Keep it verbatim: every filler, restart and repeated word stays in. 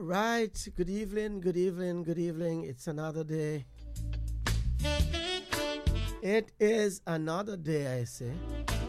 right. Good evening, good evening, good evening. It's another day. It is another day, I say.